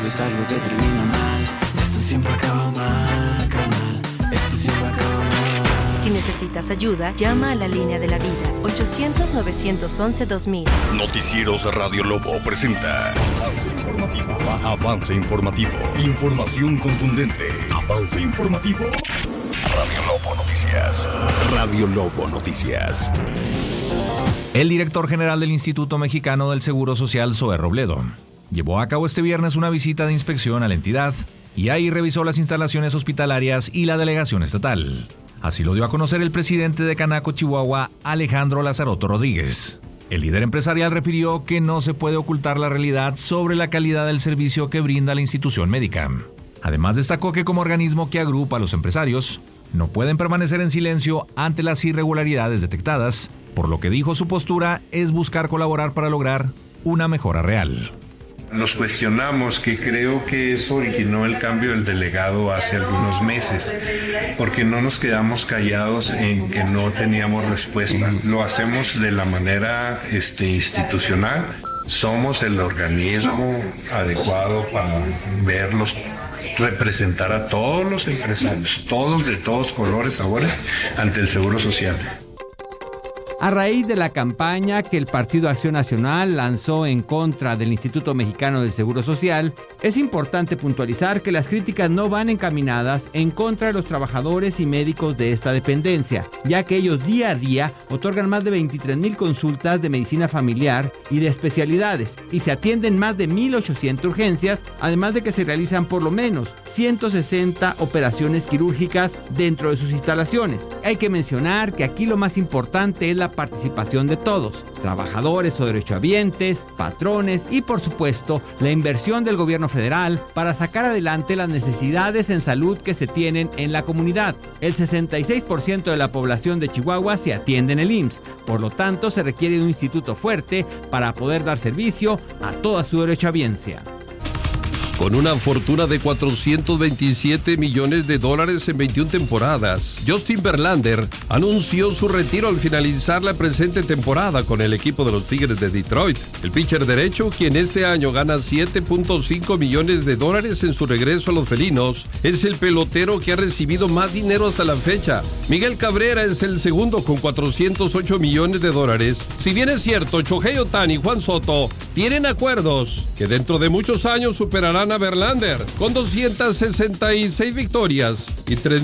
es algo que termina mal. Esto siempre acaba mal, carnal. Esto siempre acaba mal. Si necesitas ayuda, llama a la línea de la vida, 800-911-2000. Noticieros Radio Lobo presenta Avance Informativo. Avance Informativo. Información contundente. Avance Informativo. Radio Lobo Noticias. Radio Lobo Noticias. El director general del Instituto Mexicano del Seguro Social, Zoé Robledo, llevó a cabo este viernes una visita de inspección a la entidad y ahí revisó las instalaciones hospitalarias y la delegación estatal. Así lo dio a conocer el presidente de Canaco, Chihuahua, Alejandro Lazaroto Rodríguez. El líder empresarial refirió que no se puede ocultar la realidad sobre la calidad del servicio que brinda la institución médica. Además, destacó que como organismo que agrupa a los empresarios, no pueden permanecer en silencio ante las irregularidades detectadas, por lo que dijo su postura es buscar colaborar para lograr una mejora real. Nos cuestionamos, que creo que eso originó el cambio del delegado hace algunos meses, porque no nos quedamos callados en que no teníamos respuesta. Lo hacemos de la manera institucional. Somos el organismo adecuado para verlos, representar a todos los empresarios, todos de todos colores, sabores, ante el Seguro Social. A raíz de la campaña que el Partido Acción Nacional lanzó en contra del Instituto Mexicano del Seguro Social, es importante puntualizar que las críticas no van encaminadas en contra de los trabajadores y médicos de esta dependencia, ya que ellos día a día otorgan más de 23,000 consultas de medicina familiar y de especialidades, y se atienden más de 1,800 urgencias, además de que se realizan por lo menos 160 operaciones quirúrgicas dentro de sus instalaciones. Hay que mencionar que aquí lo más importante es la participación de todos, trabajadores o derechohabientes, patrones y por supuesto la inversión del gobierno federal para sacar adelante las necesidades en salud que se tienen en la comunidad. El 66% de la población de Chihuahua se atiende en el IMSS, por lo tanto se requiere de un instituto fuerte para poder dar servicio a toda su derechohabiencia. Con una fortuna de $427 millones en 21 temporadas, Justin Verlander anunció su retiro al finalizar la presente temporada con el equipo de los Tigres de Detroit. El pitcher derecho, quien este año gana $7.5 millones en su regreso a los felinos, es el pelotero que ha recibido más dinero hasta la fecha. Miguel Cabrera es el segundo con $408 millones. Si bien es cierto, Shohei Ohtani y Juan Soto tienen acuerdos que dentro de muchos años superarán a Verlander con 266 victorias y 3